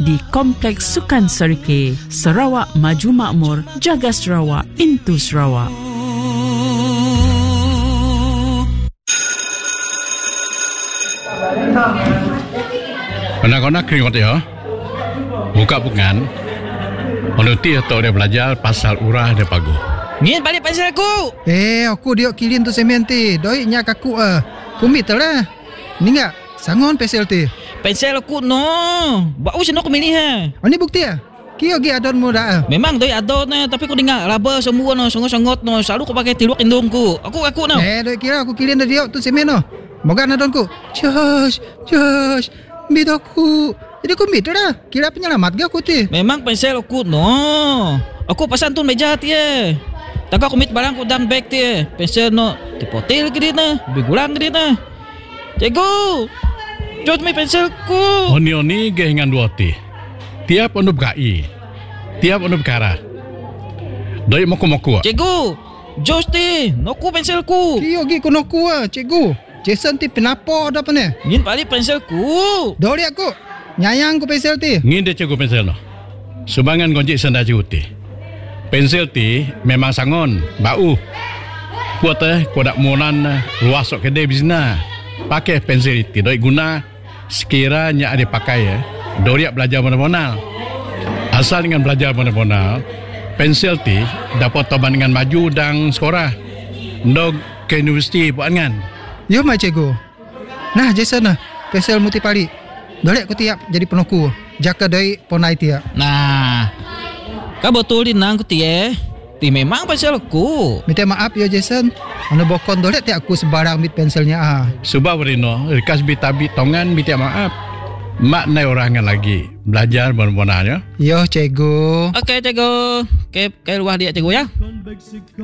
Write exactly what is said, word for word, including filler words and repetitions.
di Kompleks Sukan Sarike, Sarawak Maju Makmur, Jaga Sarawak, Intu Sarawak. Kena-kena keringat ya. Buka pungan. Menuti atau dia belajar pasal urah dia pagu. Ni balik pensel aku. Eh, aku dia kilin tu semen ti. Doi nya kaku ah. Kumit lah. Ni enggak sangon pensel ti. Pensel aku no. Bau sino aku milih ha. Oh ni bukti ah. Kio gi adon mu dah. Memang doi adon na, tapi aku dengar laba semua no, songot-songot no. Selalu aku pakai tiluak indungku. Aku aku no. Eh, doi kira aku kilin dia tu semen no. Moga adonku. Josh, Josh. Bid aku. Jadi aku bid dah. Kira penyelamat ke aku tu? Memang pensel aku no. Aku pesan tu meja ti eh. Tak aku mit barang aku dalam bag ti eh. Pensel no. Tipotil ke dia na. Bigulang ke dia na. Cikgu. Jod mi pensel ku. Oni oni ge hingan dua ti. Tiap onu bgai. Tiap onu berkara. Doi moku-moku. Cikgu. Jos ti. Noku pensel ku. Kio gi kono ku ah, cikgu. Jason ti penapo dah pene? Ngin balik pensel ku. Dori aku. Nyayang ku pensel ti. Ngin dia cikgu pensel no. Sumbangan gonjik senda cikgu ti. Pensel ti memang sangon, bau. Kuat eh, kuat munan luas sok kedai bisna. Pakai pensel ti doi guna sekiranya ada pakai ya. Dori belajar mana-mana. Asal dengan belajar mana-mana, pensel ti dapat toban dengan maju dan sekolah. Ndog ke universiti buat dengan. Yo mai cikgu. Nah Jason nah, pensel muti pali. Dolek aku tiap jadi penoku. Jaka doi ponai tiap. Nah. Kau betul din nang ku ti eh. Ti memang pensel aku. Minta maaf ya Jason. Anu bokon dolek ti aku sebarang mit penselnya ah. Subah berino, rikas bitabi tongan minta maaf. Mak nai orangan lagi belajar benar-benarnya. Yo cikgu. Okey cikgu. Okey, ke luar dia cikgu ya.